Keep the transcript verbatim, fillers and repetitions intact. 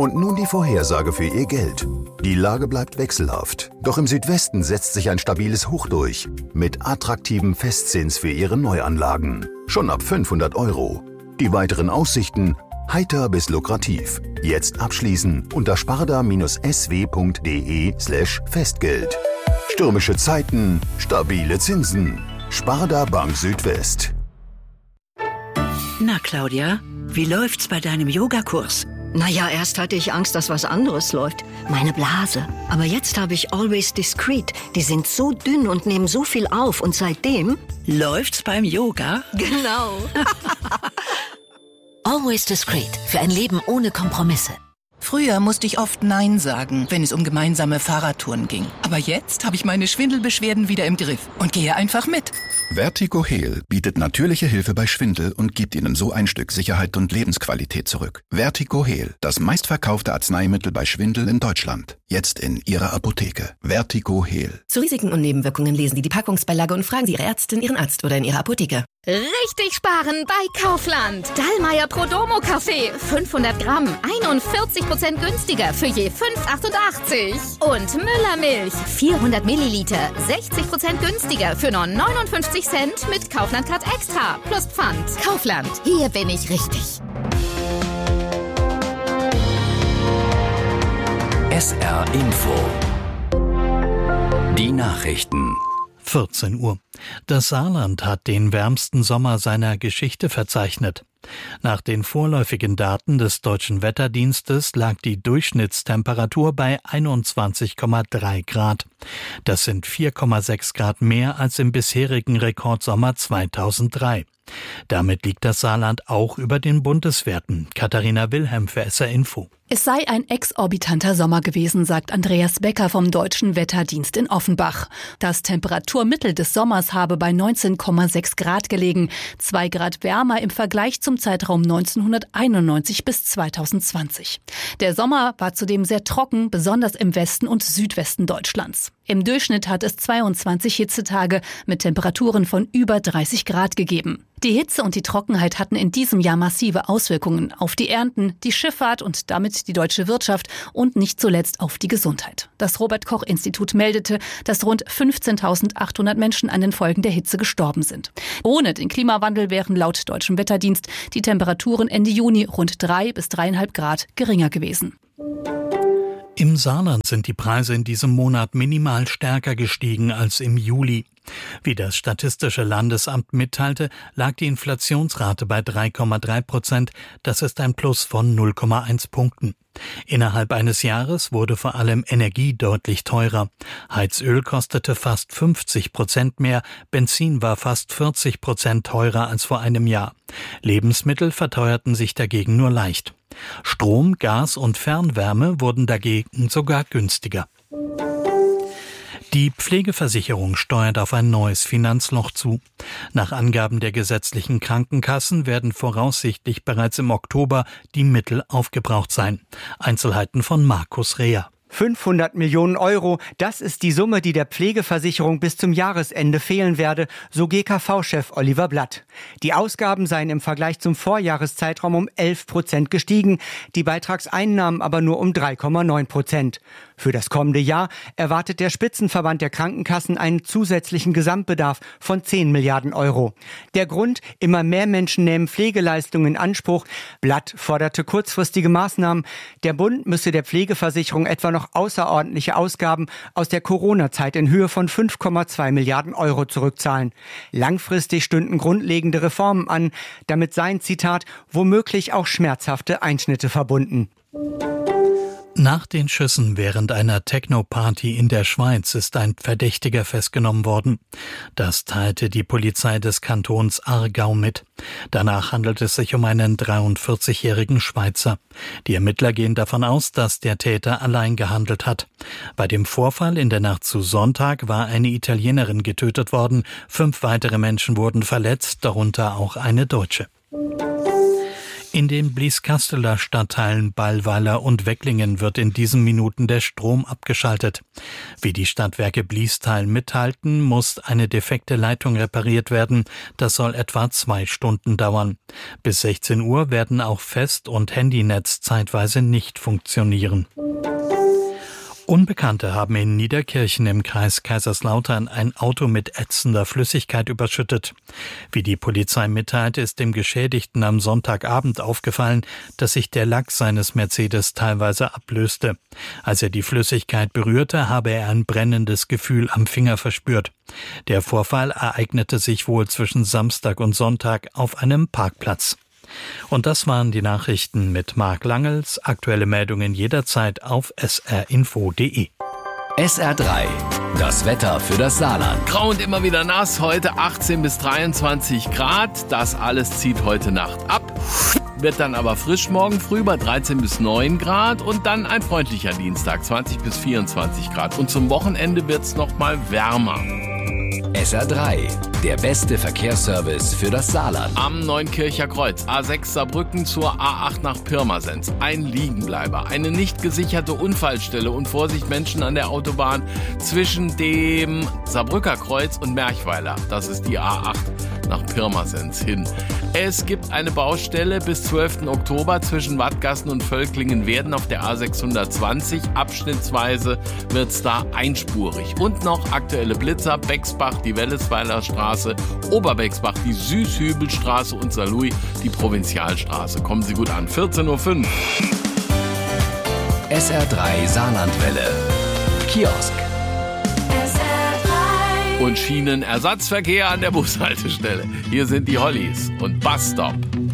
Und nun die Vorhersage für Ihr Geld. Die Lage bleibt wechselhaft. Doch im Südwesten setzt sich ein stabiles Hoch durch. Mit attraktivem Festzins für Ihre Neuanlagen. Schon ab fünfhundert Euro. Die weiteren Aussichten heiter bis lukrativ. Jetzt abschließen unter sparda-sw.de slash Festgeld. Stürmische Zeiten, stabile Zinsen. Sparda Bank Südwest. Na Claudia, wie läuft's bei deinem Yogakurs? Naja, erst hatte ich Angst, dass was anderes läuft. Meine Blase. Aber jetzt habe ich Always Discreet. Die sind so dünn und nehmen so viel auf. Und seitdem... Läuft's beim Yoga? Genau. Always Discreet. Für ein Leben ohne Kompromisse. Früher musste ich oft Nein sagen, wenn es um gemeinsame Fahrradtouren ging. Aber jetzt habe ich meine Schwindelbeschwerden wieder im Griff und gehe einfach mit. Vertigo Heal bietet natürliche Hilfe bei Schwindel und gibt Ihnen so ein Stück Sicherheit und Lebensqualität zurück. Vertigo Heal, das meistverkaufte Arzneimittel bei Schwindel in Deutschland. Jetzt in Ihrer Apotheke. Vertigo Heal. Zu Risiken und Nebenwirkungen lesen Sie die Packungsbeilage und fragen Sie Ihre Ärztin, Ihren Arzt oder in Ihrer Apotheke. Richtig sparen bei Kaufland. Dallmayr Prodomo Kaffee. fünfhundert Gramm. einundvierzig Prozent günstiger für je fünf Euro achtundachtzig. Und Müller Milch. vierhundert Milliliter. sechzig Prozent günstiger für nur neunundfünfzig Cent mit Kaufland Card Extra. Plus Pfand. Kaufland. Hier bin ich richtig. S R Info. Die Nachrichten. vierzehn Uhr. Das Saarland hat den wärmsten Sommer seiner Geschichte verzeichnet. Nach den vorläufigen Daten des Deutschen Wetterdienstes lag die Durchschnittstemperatur bei einundzwanzig Komma drei Grad. Das sind vier Komma sechs Grad mehr als im bisherigen Rekordsommer zweitausenddrei. Damit liegt das Saarland auch über den Bundeswerten. Katharina Wilhelm für S R Info. Es sei ein exorbitanter Sommer gewesen, sagt Andreas Becker vom Deutschen Wetterdienst in Offenbach. Das Temperaturmittel des Sommers habe bei neunzehn Komma sechs Grad gelegen, zwei Grad wärmer im Vergleich zum Zeitraum neunzehnhunderteinundneunzig bis zweitausendzwanzig. Der Sommer war zudem sehr trocken, besonders im Westen und Südwesten Deutschlands. Im Durchschnitt hat es zweiundzwanzig Hitzetage mit Temperaturen von über dreißig Grad gegeben. Die Hitze und die Trockenheit hatten in diesem Jahr massive Auswirkungen auf die Ernten, die Schifffahrt und damit die deutsche Wirtschaft und nicht zuletzt auf die Gesundheit. Das Robert-Koch-Institut meldete, dass rund fünfzehntausendachthundert Menschen an den Folgen der Hitze gestorben sind. Ohne den Klimawandel wären laut Deutschem Wetterdienst die Temperaturen Ende Juni rund drei bis dreieinhalb Grad geringer gewesen. Im Saarland sind die Preise in diesem Monat minimal stärker gestiegen als im Juli. Wie das Statistische Landesamt mitteilte, lag die Inflationsrate bei drei Komma drei Prozent. Das ist ein Plus von null Komma eins Punkten. Innerhalb eines Jahres wurde vor allem Energie deutlich teurer. Heizöl kostete fast fünfzig Prozent mehr, Benzin war fast vierzig Prozent teurer als vor einem Jahr. Lebensmittel verteuerten sich dagegen nur leicht. Strom, Gas und Fernwärme wurden dagegen sogar günstiger. Die Pflegeversicherung steuert auf ein neues Finanzloch zu. Nach Angaben der gesetzlichen Krankenkassen werden voraussichtlich bereits im Oktober die Mittel aufgebraucht sein. Einzelheiten von Markus Reher. fünfhundert Millionen Euro, das ist die Summe, die der Pflegeversicherung bis zum Jahresende fehlen werde, so G K V-Chef Oliver Blatt. Die Ausgaben seien im Vergleich zum Vorjahreszeitraum um elf Prozent gestiegen, die Beitragseinnahmen aber nur um drei Komma neun Prozent. Für das kommende Jahr erwartet der Spitzenverband der Krankenkassen einen zusätzlichen Gesamtbedarf von zehn Milliarden Euro. Der Grund, immer mehr Menschen nehmen Pflegeleistungen in Anspruch. Blatt forderte kurzfristige Maßnahmen. Der Bund müsse der Pflegeversicherung etwa noch außerordentliche Ausgaben aus der Corona-Zeit in Höhe von fünf Komma zwei Milliarden Euro zurückzahlen. Langfristig stünden grundlegende Reformen an. Damit seien, Zitat, womöglich auch schmerzhafte Einschnitte verbunden. Nach den Schüssen während einer Techno-Party in der Schweiz ist ein Verdächtiger festgenommen worden. Das teilte die Polizei des Kantons Aargau mit. Danach handelt es sich um einen dreiundvierzigjährigen Schweizer. Die Ermittler gehen davon aus, dass der Täter allein gehandelt hat. Bei dem Vorfall in der Nacht zu Sonntag war eine Italienerin getötet worden. Fünf weitere Menschen wurden verletzt, darunter auch eine Deutsche. In den Blieskasseler Stadtteilen Ballweiler und Wecklingen wird in diesen Minuten der Strom abgeschaltet. Wie die Stadtwerke Bliestal mithalten, muss eine defekte Leitung repariert werden. Das soll etwa zwei Stunden dauern. Bis sechzehn Uhr werden auch Fest- und Handynetz zeitweise nicht funktionieren. Unbekannte haben in Niederkirchen im Kreis Kaiserslautern ein Auto mit ätzender Flüssigkeit überschüttet. Wie die Polizei mitteilt, ist dem Geschädigten am Sonntagabend aufgefallen, dass sich der Lack seines Mercedes teilweise ablöste. Als er die Flüssigkeit berührte, habe er ein brennendes Gefühl am Finger verspürt. Der Vorfall ereignete sich wohl zwischen Samstag und Sonntag auf einem Parkplatz. Und das waren die Nachrichten mit Marc Langels. Aktuelle Meldungen jederzeit auf s r info punkt d e. S R drei, das Wetter für das Saarland. Grau und immer wieder nass, heute achtzehn bis dreiundzwanzig Grad. Das alles zieht heute Nacht ab. Wird dann aber frisch morgen früh bei dreizehn bis neun Grad und dann ein freundlicher Dienstag, zwanzig bis vierundzwanzig Grad. Und zum Wochenende wird's noch mal wärmer. S R drei, der beste Verkehrsservice für das Saarland. Am Neunkircher Kreuz, A sechs Saarbrücken zur A acht nach Pirmasens. Ein Liegenbleiber, eine nicht gesicherte Unfallstelle und Vorsicht Menschen an der Autobahn zwischen dem Saarbrücker Kreuz und Merchweiler. Das ist die A acht nach Pirmasens hin. Es gibt eine Baustelle bis zwölften Oktober zwischen Wattgassen und Völklingen-Werden auf der A sechshundertzwanzig. Abschnittsweise wird's da einspurig. Und noch aktuelle Blitzer, Bexbach, die Wellesweiler Straße, Oberbexbach, die Süßhübelstraße und Saarlouis, die Provinzialstraße. Kommen Sie gut an. vierzehn Uhr fünf. S R drei Saarlandwelle. Kiosk. Und Schienenersatzverkehr an der Bushaltestelle. Hier sind die Hollies und Busstop.